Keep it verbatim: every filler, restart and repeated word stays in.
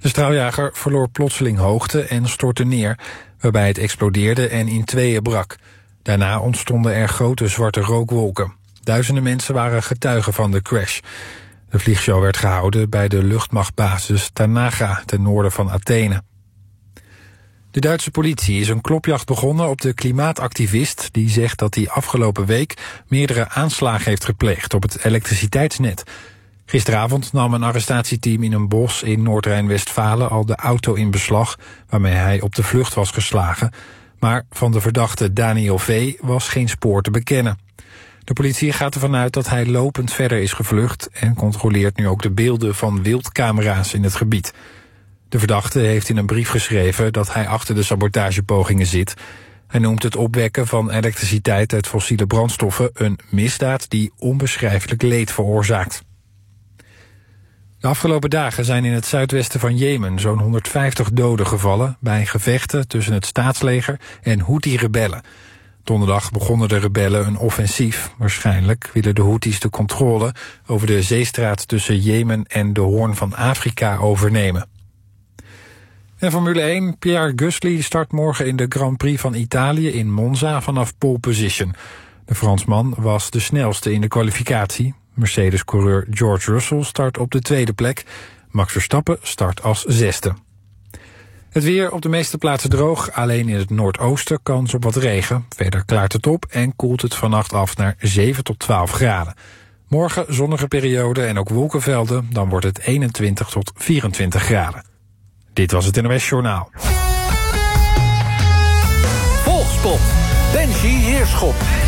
De straaljager verloor plotseling hoogte en stortte neer, waarbij het explodeerde en in tweeën brak. Daarna ontstonden er grote zwarte rookwolken. Duizenden mensen waren getuigen van de crash. De vliegshow werd gehouden bij de luchtmachtbasis Tanaga ten noorden van Athene. De Duitse politie is een klopjacht begonnen op de klimaatactivist die zegt dat hij afgelopen week meerdere aanslagen heeft gepleegd op het elektriciteitsnet. Gisteravond nam een arrestatieteam in een bos in Noord-Rijn-Westfalen al de auto in beslag waarmee hij op de vlucht was geslagen. Maar van de verdachte Daniel V. was geen spoor te bekennen. De politie gaat ervan uit dat hij lopend verder is gevlucht en controleert nu ook de beelden van wildcamera's in het gebied. De verdachte heeft in een brief geschreven dat hij achter de sabotagepogingen zit. Hij noemt het opwekken van elektriciteit uit fossiele brandstoffen een misdaad die onbeschrijfelijk leed veroorzaakt. De afgelopen dagen zijn in het zuidwesten van Jemen zo'n honderdvijftig doden gevallen bij gevechten tussen het staatsleger en Houthi-rebellen. Donderdag begonnen de rebellen een offensief. Waarschijnlijk willen de Houthis de controle over de zeestraat tussen Jemen en de Hoorn van Afrika overnemen. En Formule één, Pierre Gasly start morgen in de Grand Prix van Italië in Monza vanaf pole position. De Fransman was de snelste in de kwalificatie. Mercedes-coureur George Russell start op de tweede plek. Max Verstappen start als zesde. Het weer op de meeste plaatsen droog, alleen in het noordoosten kans op wat regen. Verder klaart het op en koelt het vannacht af naar zeven tot twaalf graden. Morgen zonnige periode en ook wolkenvelden, dan wordt het eenentwintig tot vierentwintig graden. Dit was het N O S Journaal. Volgspot, Benji Heerschop.